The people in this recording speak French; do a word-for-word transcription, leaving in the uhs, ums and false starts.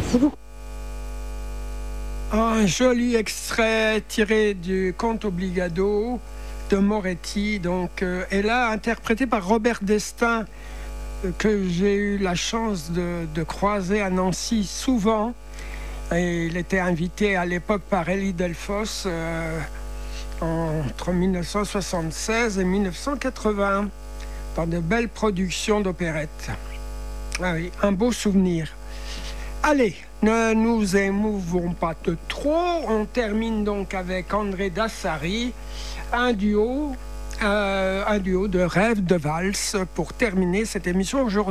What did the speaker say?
Un joli extrait tiré du Conte Obligado de Moretti, donc, euh, et là interprété par Robert Destin, euh, que j'ai eu la chance de, de croiser à Nancy souvent. Et il était invité à l'époque par Elie Delfosse euh, entre dix-neuf cent soixante-seize et dix-neuf cent quatre-vingts dans de belles productions d'opérettes. Ah oui, un beau souvenir. Allez, ne nous émouvons pas de trop. On termine donc avec André Dassary, un duo, euh, un duo de rêve de valse pour terminer cette émission aujourd'hui.